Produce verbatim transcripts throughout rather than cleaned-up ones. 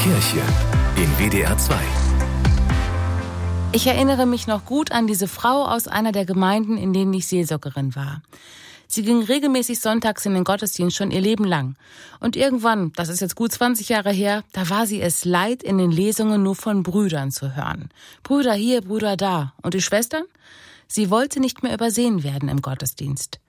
Kirche in W D R zwei. Ich erinnere mich noch gut an diese Frau aus einer der Gemeinden, in denen ich Seelsorgerin war. Sie ging regelmäßig sonntags in den Gottesdienst schon ihr Leben lang. Und irgendwann, das ist jetzt gut zwanzig Jahre her, da war sie es leid, in den Lesungen nur von Brüdern zu hören. Brüder hier, Brüder da. Und die Schwestern? Sie wollte nicht mehr übersehen werden im Gottesdienst.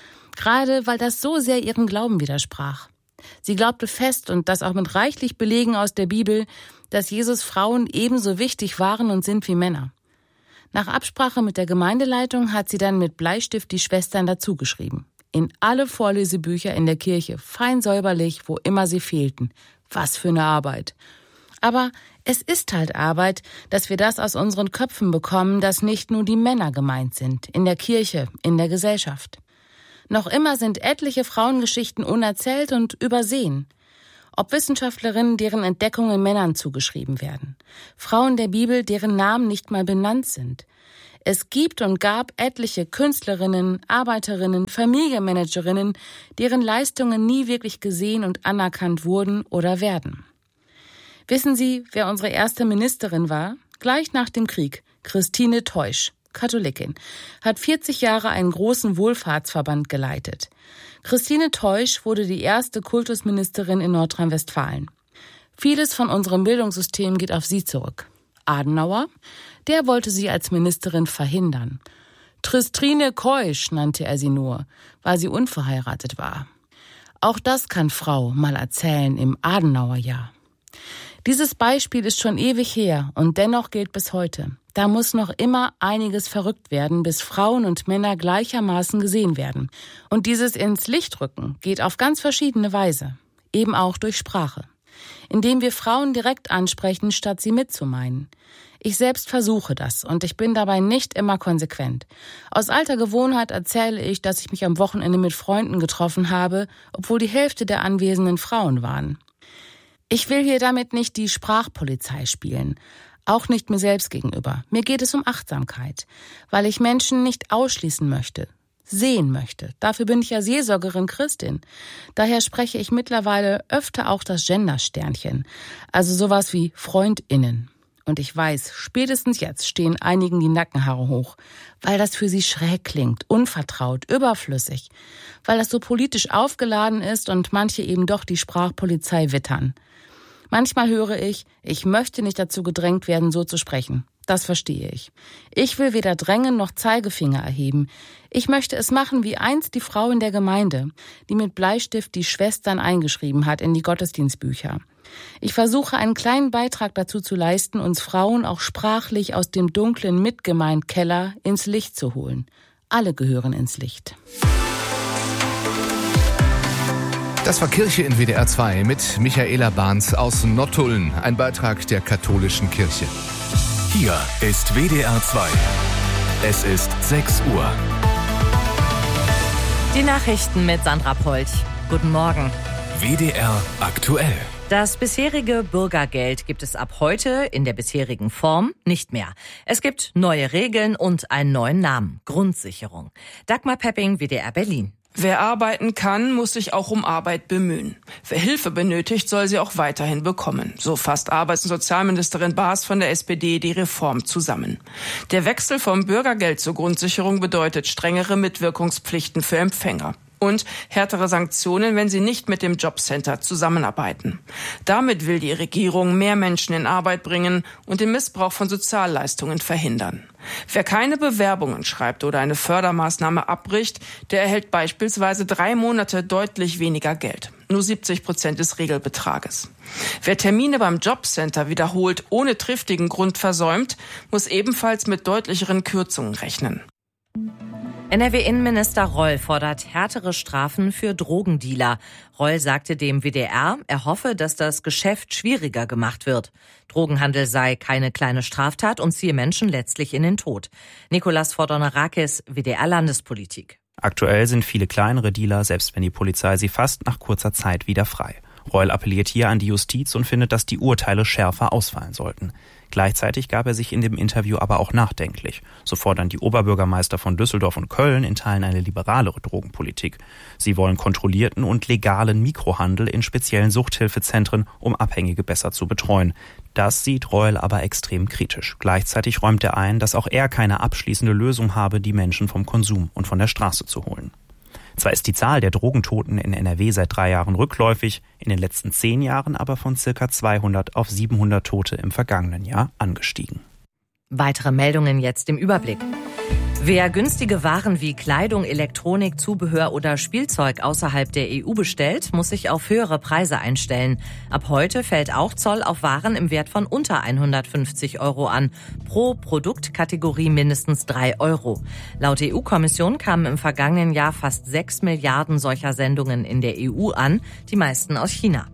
Gerade weil das so sehr ihrem Glauben widersprach. Sie glaubte fest, und das auch mit reichlich Belegen aus der Bibel, dass Jesus Frauen ebenso wichtig waren und sind wie Männer. Nach Absprache mit der Gemeindeleitung hat sie dann mit Bleistift die Schwestern dazugeschrieben. In alle Vorlesebücher in der Kirche, fein säuberlich, wo immer sie fehlten. Was für eine Arbeit. Aber es ist halt Arbeit, dass wir das aus unseren Köpfen bekommen, dass nicht nur die Männer gemeint sind, in der Kirche, in der Gesellschaft. Noch immer sind etliche Frauengeschichten unerzählt und übersehen. Ob Wissenschaftlerinnen, deren Entdeckungen Männern zugeschrieben werden. Frauen der Bibel, deren Namen nicht mal benannt sind. Es gibt und gab etliche Künstlerinnen, Arbeiterinnen, Familienmanagerinnen, deren Leistungen nie wirklich gesehen und anerkannt wurden oder werden. Wissen Sie, wer unsere erste Ministerin war? Gleich nach dem Krieg. Christine Teusch, Katholikin, hat vierzig Jahre einen großen Wohlfahrtsverband geleitet. Christine Teusch wurde die erste Kultusministerin in Nordrhein-Westfalen. Vieles von unserem Bildungssystem geht auf sie zurück. Adenauer, der wollte sie als Ministerin verhindern. Tristrine Keusch nannte er sie nur, weil sie unverheiratet war. Auch das kann Frau mal erzählen im Adenauerjahr. Dieses Beispiel ist schon ewig her und dennoch gilt bis heute. Da muss noch immer einiges verrückt werden, bis Frauen und Männer gleichermaßen gesehen werden. Und dieses ins Licht rücken geht auf ganz verschiedene Weise, eben auch durch Sprache. Indem wir Frauen direkt ansprechen, statt sie mitzumeinen. Ich selbst versuche das und ich bin dabei nicht immer konsequent. Aus alter Gewohnheit erzähle ich, dass ich mich am Wochenende mit Freunden getroffen habe, obwohl die Hälfte der anwesenden Frauen waren. Ich will hier damit nicht die Sprachpolizei spielen, auch nicht mir selbst gegenüber. Mir geht es um Achtsamkeit, weil ich Menschen nicht ausschließen möchte, sehen möchte. Dafür bin ich ja Seelsorgerin Christin. Daher spreche ich mittlerweile öfter auch das Gendersternchen, also sowas wie FreundInnen. Und ich weiß, spätestens jetzt stehen einigen die Nackenhaare hoch, weil das für sie schräg klingt, unvertraut, überflüssig, weil das so politisch aufgeladen ist und manche eben doch die Sprachpolizei wittern. Manchmal höre ich, ich möchte nicht dazu gedrängt werden, so zu sprechen. Das verstehe ich. Ich will weder drängen noch Zeigefinger erheben. Ich möchte es machen wie einst die Frau in der Gemeinde, die mit Bleistift die Schwestern eingeschrieben hat in die Gottesdienstbücher. Ich versuche einen kleinen Beitrag dazu zu leisten, uns Frauen auch sprachlich aus dem dunklen Mitgemeindkeller ins Licht zu holen. Alle gehören ins Licht. Das war Kirche in W D R zwei mit Michaela Bahns aus Nottuln, ein Beitrag der katholischen Kirche. Hier ist W D R zwei. Es ist sechs Uhr. Die Nachrichten mit Sandra Polch. Guten Morgen. W D R aktuell. Das bisherige Bürgergeld gibt es ab heute in der bisherigen Form nicht mehr. Es gibt neue Regeln und einen neuen Namen, Grundsicherung. Dagmar Pepping, W D R Berlin. Wer arbeiten kann, muss sich auch um Arbeit bemühen. Wer Hilfe benötigt, soll sie auch weiterhin bekommen. So fasst Arbeits- und Sozialministerin Baas von der S P D die Reform zusammen. Der Wechsel vom Bürgergeld zur Grundsicherung bedeutet strengere Mitwirkungspflichten für Empfänger. Und härtere Sanktionen, wenn sie nicht mit dem Jobcenter zusammenarbeiten. Damit will die Regierung mehr Menschen in Arbeit bringen und den Missbrauch von Sozialleistungen verhindern. Wer keine Bewerbungen schreibt oder eine Fördermaßnahme abbricht, der erhält beispielsweise drei Monate deutlich weniger Geld. Nur siebzig Prozent des Regelbetrages. Wer Termine beim Jobcenter wiederholt ohne triftigen Grund versäumt, muss ebenfalls mit deutlicheren Kürzungen rechnen. N R W-Innenminister Roll fordert härtere Strafen für Drogendealer. Roll sagte dem W D R, er hoffe, dass das Geschäft schwieriger gemacht wird. Drogenhandel sei keine kleine Straftat und ziehe Menschen letztlich in den Tod. Nikolas Fordonarakis, W D R-Landespolitik. Aktuell sind viele kleinere Dealer, selbst wenn die Polizei sie fasst, nach kurzer Zeit wieder frei. Reul appelliert hier an die Justiz und findet, dass die Urteile schärfer ausfallen sollten. Gleichzeitig gab er sich in dem Interview aber auch nachdenklich. So fordern die Oberbürgermeister von Düsseldorf und Köln in Teilen eine liberalere Drogenpolitik. Sie wollen kontrollierten und legalen Mikrohandel in speziellen Suchthilfezentren, um Abhängige besser zu betreuen. Das sieht Reul aber extrem kritisch. Gleichzeitig räumt er ein, dass auch er keine abschließende Lösung habe, die Menschen vom Konsum und von der Straße zu holen. Zwar ist die Zahl der Drogentoten in N R W seit drei Jahren rückläufig, in den letzten zehn Jahren aber von circa zweihundert auf siebenhundert Tote im vergangenen Jahr angestiegen. Weitere Meldungen jetzt im Überblick. Wer günstige Waren wie Kleidung, Elektronik, Zubehör oder Spielzeug außerhalb der E U bestellt, muss sich auf höhere Preise einstellen. Ab heute fällt auch Zoll auf Waren im Wert von unter hundertfünfzig Euro an. Pro Produktkategorie mindestens drei Euro. Laut E U-Kommission kamen im vergangenen Jahr fast sechs Milliarden solcher Sendungen in der E U an, die meisten aus China.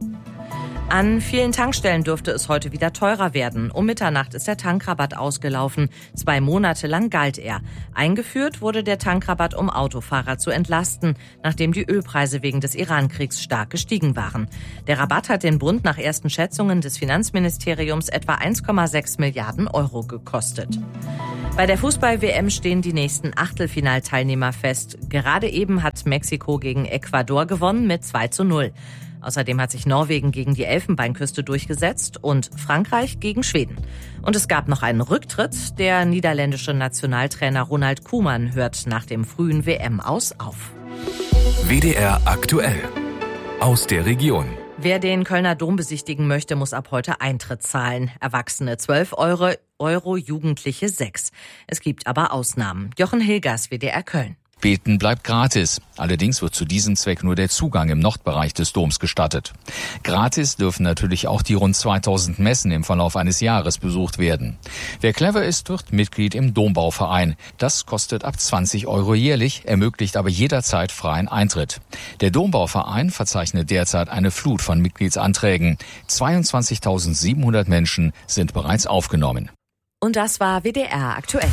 An vielen Tankstellen dürfte es heute wieder teurer werden. Um Mitternacht ist der Tankrabatt ausgelaufen. Zwei Monate lang galt er. Eingeführt wurde der Tankrabatt, um Autofahrer zu entlasten, nachdem die Ölpreise wegen des Iran-Kriegs stark gestiegen waren. Der Rabatt hat den Bund nach ersten Schätzungen des Finanzministeriums etwa eins Komma sechs Milliarden Euro gekostet. Bei der Fußball-W M stehen die nächsten Achtelfinalteilnehmer fest. Gerade eben hat Mexiko gegen Ecuador gewonnen mit zwei zu null. Außerdem hat sich Norwegen gegen die Elfenbeinküste durchgesetzt und Frankreich gegen Schweden. Und es gab noch einen Rücktritt. Der niederländische Nationaltrainer Ronald Koeman hört nach dem frühen W M-Aus auf. W D R aktuell. Aus der Region. Wer den Kölner Dom besichtigen möchte, muss ab heute Eintritt zahlen. Erwachsene zwölf Euro, Euro, Jugendliche sechs. Es gibt aber Ausnahmen. Jochen Hilgers, W D R Köln. Beten bleibt gratis. Allerdings wird zu diesem Zweck nur der Zugang im Nordbereich des Doms gestattet. Gratis dürfen natürlich auch die rund zweitausend Messen im Verlauf eines Jahres besucht werden. Wer clever ist, wird Mitglied im Dombauverein. Das kostet ab zwanzig Euro jährlich, ermöglicht aber jederzeit freien Eintritt. Der Dombauverein verzeichnet derzeit eine Flut von Mitgliedsanträgen. zweiundzwanzigtausendsiebenhundert Menschen sind bereits aufgenommen. Und das war W D R aktuell.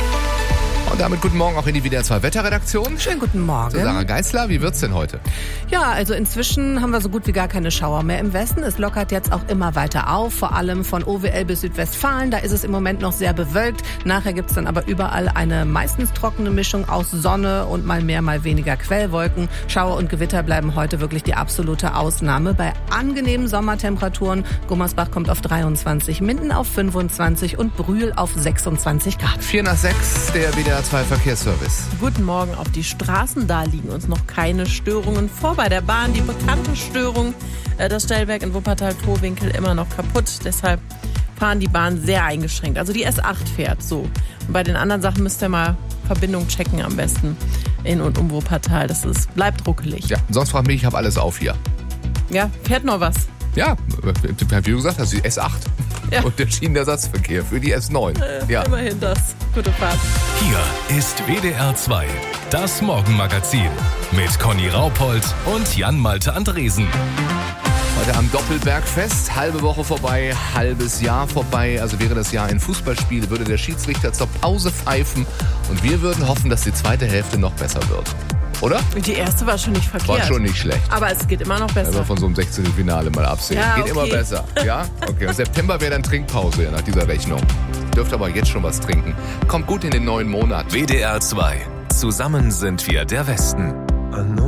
Und damit guten Morgen auch in die W D R zwei Wetterredaktion. Schönen guten Morgen. Zu Sarah Geisler, wie wird's denn heute? Ja, also inzwischen haben wir so gut wie gar keine Schauer mehr im Westen. Es lockert jetzt auch immer weiter auf, vor allem von O W L bis Südwestfalen. Da ist es im Moment noch sehr bewölkt. Nachher gibt's dann aber überall eine meistens trockene Mischung aus Sonne und mal mehr, mal weniger Quellwolken. Schauer und Gewitter bleiben heute wirklich die absolute Ausnahme. Bei angenehmen Sommertemperaturen. Gummersbach kommt auf dreiundzwanzig, Minden auf fünfundzwanzig und Brühl auf sechsundzwanzig Grad. vier nach sechs, der W D R zwei Verkehrsservice. Guten Morgen auf die Straßen. Da liegen uns noch keine Störungen vor. Bei der Bahn die bekannte Störung. Das Stellwerk in Wuppertal-Torwinkel immer noch kaputt. Deshalb fahren die Bahnen sehr eingeschränkt. Also die S acht fährt so. Und bei den anderen Sachen müsst ihr mal Verbindung checken am besten in und um Wuppertal. Das ist, bleibt ruckelig. Ja, sonst frag mich, ich habe alles auf hier. Ja, fährt noch was. Ja, wie du gesagt hast, die S acht. Ja. Und der Schienenersatzverkehr für die S neun. Äh, ja. Immerhin das. Gute Fahrt. Hier ist W D R zwei, das Morgenmagazin mit Conny Raupold und Jan-Malte Andresen. Heute am Doppelbergfest, halbe Woche vorbei, halbes Jahr vorbei. Also wäre das Jahr ein Fußballspiel, würde der Schiedsrichter zur Pause pfeifen und wir würden hoffen, dass die zweite Hälfte noch besser wird. Oder? Die erste war schon nicht verkehrt. War schon nicht schlecht. Aber es geht immer noch besser. Wenn wir von so einem Sechzehntelfinale mal absehen. Ja, geht okay. immer besser. Ja? Okay. Und September wäre dann Trinkpause nach dieser Rechnung. Dürft aber jetzt schon was trinken. Kommt gut in den neuen Monat. W D R zwei. Zusammen sind wir der Westen.